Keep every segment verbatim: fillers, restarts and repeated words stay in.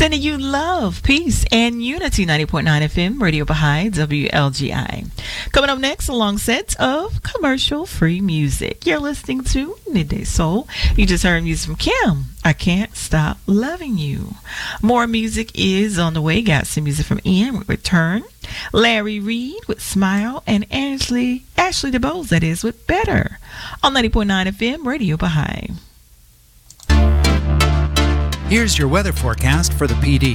Sending you love, peace, and unity. ninety point nine F M, Radio Baha'i, W L G I. Coming up next, a long set of commercial-free music. You're listening to Midday Soul. You just heard music from Kim. I Can't Stop Loving You. More music is on the way. Got some music from Ian with Return. Larry Reed with Smile. And Ashley, Ashley DeBose, that is, with Better. On ninety point nine F M, Radio Baha'i. Here's your weather forecast for the P D.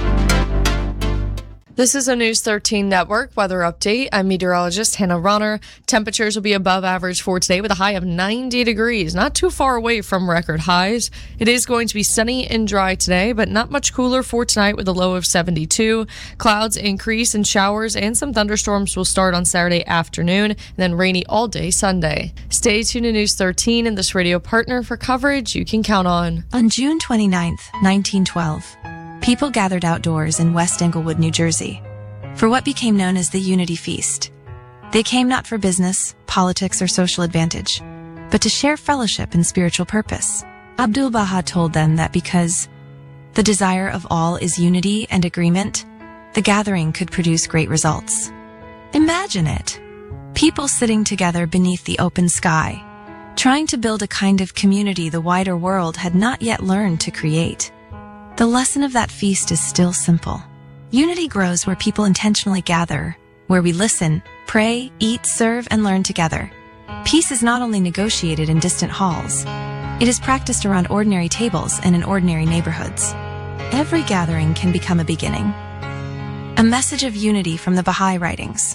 This is a News thirteen Network weather update. I'm meteorologist Hannah Ronner. Temperatures will be above average for today with a high of ninety degrees, not too far away from record highs. It is going to be sunny and dry today, but not much cooler for tonight with a low of seventy-two. Clouds increase and showers and some thunderstorms will start on Saturday afternoon and then rainy all day Sunday. Stay tuned to News thirteen and this radio partner for coverage you can count on. On June twenty-ninth, nineteen twelve, people gathered outdoors in West Englewood, New Jersey, for what became known as the Unity Feast. They came not for business, politics, or social advantage, but to share fellowship and spiritual purpose. Abdu'l-Baha told them that because the desire of all is unity and agreement, the gathering could produce great results. Imagine it. People sitting together beneath the open sky, trying to build a kind of community the wider world had not yet learned to create. The lesson of that feast is still simple. Unity grows where people intentionally gather, where we listen, pray, eat, serve, and learn together. Peace is not only negotiated in distant halls, it is practiced around ordinary tables and in ordinary neighborhoods. Every gathering can become a beginning. A message of unity from the Baha'i Writings.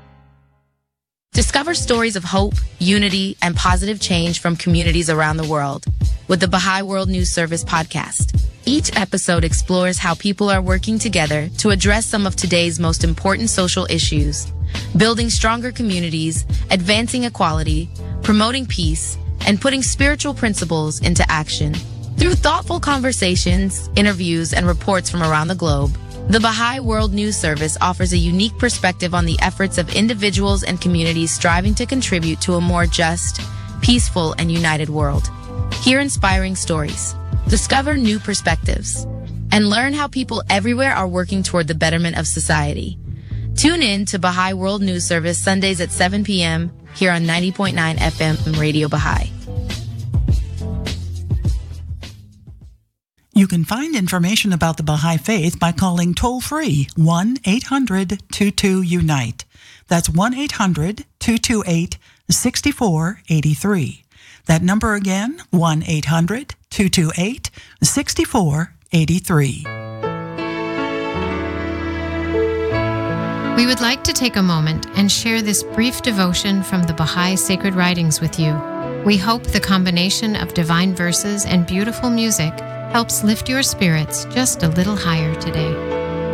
Discover stories of hope, unity, and positive change from communities around the world with the Baha'i World News Service podcast. Each episode explores how people are working together to address some of today's most important social issues, building stronger communities, advancing equality, promoting peace, and putting spiritual principles into action. Through thoughtful conversations, interviews, and reports from around the globe, the Baha'i World News Service offers a unique perspective on the efforts of individuals and communities striving to contribute to a more just, peaceful, and united world. Hear inspiring stories, discover new perspectives, and learn how people everywhere are working toward the betterment of society. Tune in to Baha'i World News Service Sundays at seven p.m. here on ninety point nine F M Radio Baha'i. You can find information about the Baha'i Faith by calling toll-free one eight hundred two two unite. That's one eight hundred two two eight six four eight three. That number again, one eight hundred two two eight six four eight three. We would like to take a moment and share this brief devotion from the Baha'i Sacred Writings with you. We hope the combination of divine verses and beautiful music helps lift your spirits just a little higher today.